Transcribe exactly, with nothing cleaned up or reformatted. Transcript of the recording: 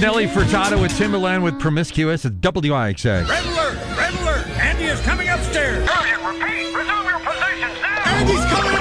Nelly Furtado with Timberland with Promiscuous at W I X X. Red alert! Red alert! Andy is coming upstairs! Sergeant, repeat! Resume your positions now! Andy's coming